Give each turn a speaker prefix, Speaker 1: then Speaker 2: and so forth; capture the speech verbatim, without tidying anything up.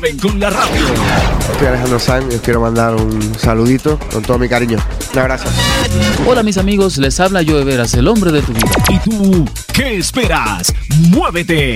Speaker 1: Ven con la radio.
Speaker 2: Soy Alejandro Sanz y os quiero mandar un saludito con todo mi cariño. Un abrazo.
Speaker 3: Hola mis amigos, les habla Joe Veras, el hombre de tu vida.
Speaker 1: ¿Y tú qué esperas? ¡Muévete!